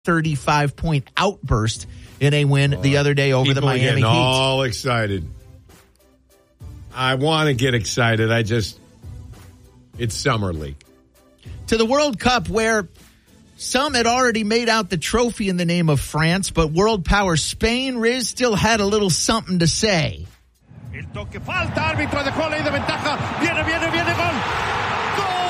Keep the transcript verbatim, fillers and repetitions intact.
thirty-five point outburst in a win the other day over the Miami Heat. All excited. I want to get excited. I just, it's Summer League. To the World Cup, where some had already made out the trophy in the name of France, but world power Spain, Riz, still had a little something to say. El toque falta, árbitro dejó ley de ventaja. Viene, viene, viene, gol.